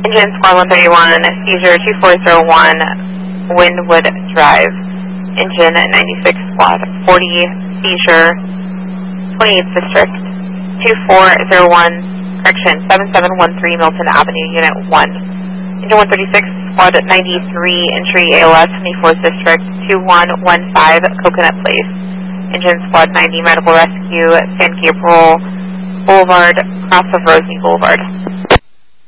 Engine Squad 131, seizure 2401, Wynwood Drive. Engine 96 Squad 40, seizure 28th District 2401, correction 7713 Milton Avenue, Unit 1. Engine 136 Squad 93, entry ALS 24th District 2115 Coconut Place. Engine Squad 90, medical rescue, San Gabriel Boulevard, cross of Rosemead Boulevard.